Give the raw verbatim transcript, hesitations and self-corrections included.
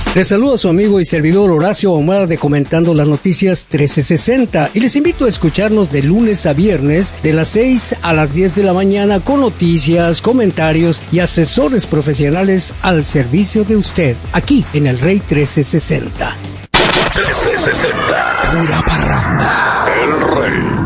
Les saluda a su amigo y servidor Horacio Ahumada de Comentando las Noticias trece sesenta y les invito a escucharnos de lunes a viernes de las seis a las diez de la mañana con noticias, comentarios y asesores profesionales al servicio de usted, aquí en el Rey trece sesenta. trece sesenta. Pura parranda. El Rey.